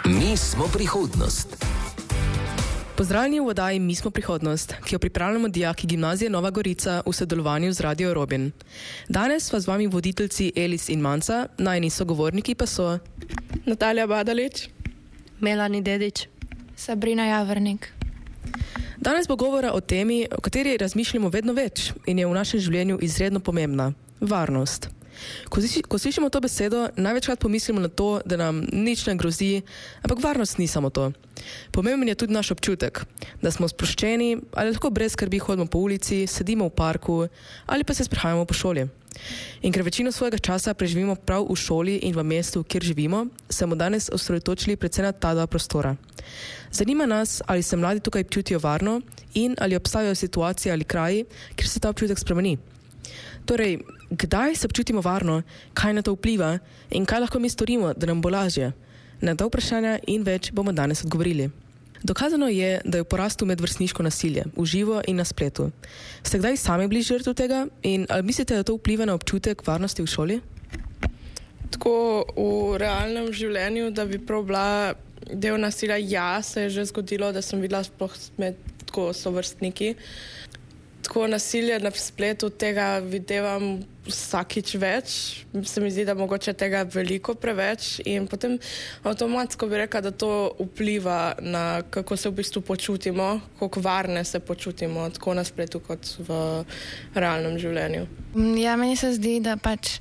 Mi smo prihodnost. Pozdravljeni v oddaji Mi smo prihodnost, ki jo pripravljamo dijaki Gimnazije Nova Gorica v sodelovanju z Radio Robin. Danes sva z vami voditeljci Elis in Manca, najni sogovorniki pa so Natalija Badalič, Melani Dedič, Sabrina Javrnik. Danes bo govora o temi, o kateri razmišljamo vedno več in je v našem življenju izredno pomembna – varnost. Ko slišimo to besedo, največkrat pomislimo na to, da nam nič ne grozi, ampak varnost ni samo to. Pomemben je tudi naš občutek, da smo sproščeni ali lahko brez skrbi hodimo po ulici, sedimo v parku ali pa se sprehajamo po šoli. In ker večino svojega časa preživimo prav v šoli in v mestu, kjer živimo, se bomo danes osredotočili predvsem na ta dva prostora. Zanima nas, ali se mladi tukaj čutijo varno in ali obstajajo situacije ali kraji, kjer se ta občutek spremeni. Torej, kdaj se občutimo varno, kaj na to vpliva in kaj lahko mi storimo, da nam bo lažje? Na ta vprašanja in več bomo danes odgovorili. Dokazano je, da je v porastu medvrstniško nasilje, v živo in na spletu. Ste kdaj sami bili žrtev tega in ali mislite, da to vpliva na občutek varnosti v šoli? Tako v realnem življenju, da bi prav bila del nasilja, ja, se je že zgodilo, da sem videla sploh med tako sovrstniki. Tako nasilje na spletu, tega videvam vsakič več. Se mi zdi, da mogoče tega veliko preveč in potem avtomatsko bi rekla, da to vpliva na kako se v bistvu počutimo, kako varne se počutimo, tako na spletu kot v realnem življenju. Ja, meni se zdi, da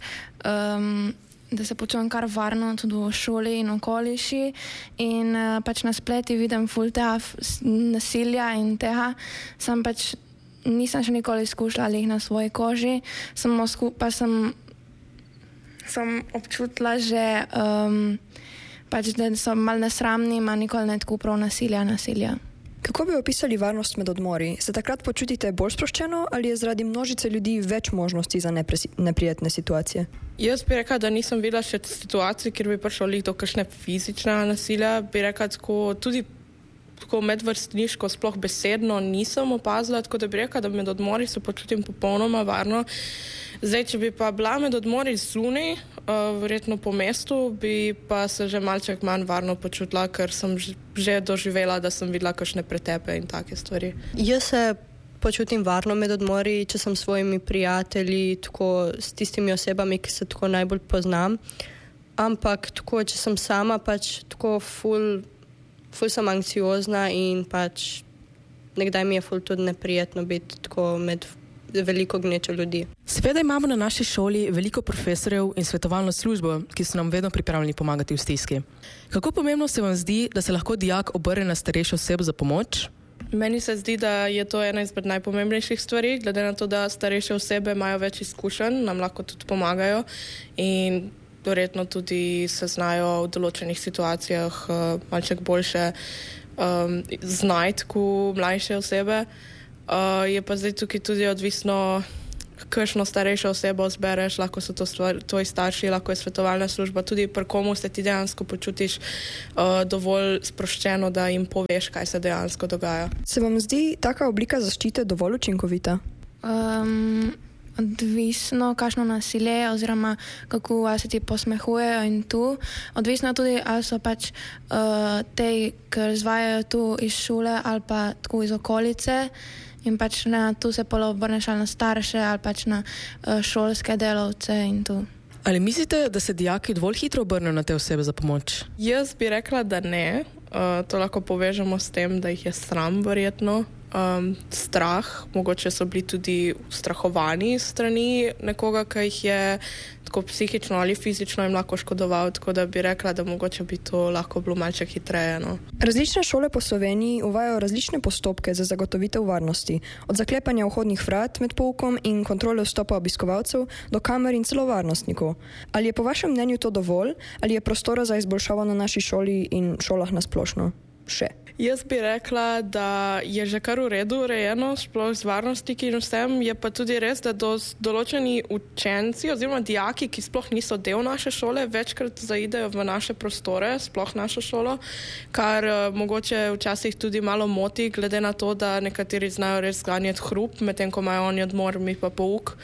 da se počutim kar varno tudi v šoli in okoliši in na spleti vidim ful tega nasilja in tega, nisem še nikoli izkušala ali jih na svoji koži, pa sem občutila že, da so malo nesramni, ima nikoli ne tako prav nasilja. Kako bi opisali varnost med odmori? Se takrat počutite bolj sproščeno ali je zaradi množice ljudi več možnosti za neprijetne situacije? Jaz bi rekla, da nisem videla še situacij, kjer bi prišlo do kakšne fizične nasilja. Bi rekla, tako medvrstniško, sploh besedno nisem opazila, tako da bi rekla, da med odmori se počutim popolnoma varno. Zdaj, če bi pa bila med odmori zunaj, verjetno po mestu, bi pa se že malček manj varno počutila, ker sem že doživela, da sem videla kakšne pretepe in take stvari. Jaz se počutim varno med odmori, če sem s svojimi prijatelji, tako s tistimi osebami, ki se tako najbolj poznam. Ampak tako, če sem sama, tako ful sem anksiozna in nekdaj mi je ful tudi neprijetno biti tako med veliko gnečo ljudi. Seveda imamo na naši šoli veliko profesorjev in svetovalno službo, ki so nam vedno pripravljeni pomagati v stiski. Kako pomembno se vam zdi, da se lahko dijak obrne na starejšo osebo za pomoč? Meni se zdi, da je to ena izmed najpomembnejših stvari, glede na to, da starejše osebe imajo več izkušenj, nam lahko tudi pomagajo in verjetno tudi se znajo v določenih situacijah malček boljše znajti kot mlajše osebe. Je pa zdaj tukaj tudi odvisno, kakšno starejšo osebo zbereš, lahko so to tvoji starši, lahko je svetovalna služba, tudi pri komu se ti dejansko počutiš dovolj sproščeno, da jim poveš, kaj se dejansko dogaja. Se vam zdi taka oblika zaščite dovolj učinkovita? Odvisno, kakšno nasilje je oziroma kako se ti posmehujejo in tu. Odvisno tudi, ali so te, ki izvajajo tu iz šole ali pa tako iz okolice in na tu se polo obrneš ali na starše ali na šolske delavce in tu. Ali mislite, da se dijaki dovolj hitro obrnejo na te osebe za pomoč? Jaz bi rekla, da ne. To lahko povežemo s tem, da jih je sram verjetno. Strah, mogoče so bili tudi ustrahovani strani nekoga, ki jih je tako psihično ali fizično jim lahko škodoval, tako da bi rekla, da mogoče bi to lahko bilo malček hitreje. Različne šole po Sloveniji uvajajo različne postopke za zagotovitev varnosti, od zaklepanja vhodnih vrat med poukom in kontrole vstopa obiskovalcev do kamer in celo varnostnikov. Ali je po vašem mnenju to dovolj, ali je prostora za izboljšavo na naši šoli in šolah nasplošno še? Jaz bi rekla, da je že kar v redu urejeno, sploh z varnostniki in vsem, je pa tudi res, da določeni učenci oziroma dijaki, ki sploh niso del naše šole, večkrat zaidejo v naše prostore, sploh našo šolo, kar mogoče včasih tudi malo moti, glede na to, da nekateri znajo res zganjati hrup, medtem ko imajo oni odmor, mi pa pouk.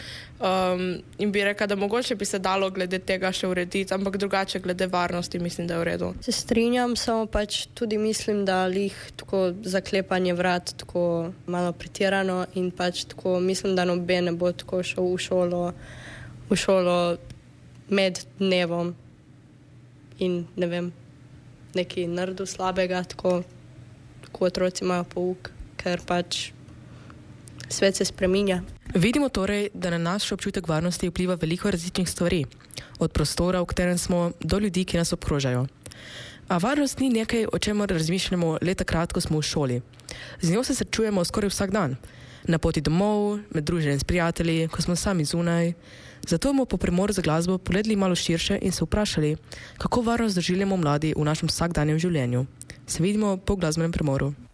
in bi rekla, da mogoče bi se dalo glede tega še urediti, ampak drugače glede varnosti mislim, da je v redu. Se strinjam, samo pač tudi mislim, da lih tako zaklepanje vrat tako malo pretirano in pač tako mislim, da noben ne bo tako šel v šolo med dnevom in ne vem, nekaj naredil slabega, tako otroci imajo pouk, ker pač svet se spreminja. Vidimo torej, da na naš občutek varnosti vpliva veliko različnih stvari, od prostora, v katerem smo, do ljudi, ki nas obkrožajo. A varnost ni nekaj, o čemer razmišljamo le takrat, ko smo v šoli. Z njo se srečujemo skoraj vsak dan. Na poti domov, med druženjem s prijatelji, ko smo sami zunaj. Zato bomo po premoru za glasbo pogledali malo širše in se vprašali, kako varnost doživljamo mladi v našem vsakdanjem življenju. Se vidimo po glasbenem premoru.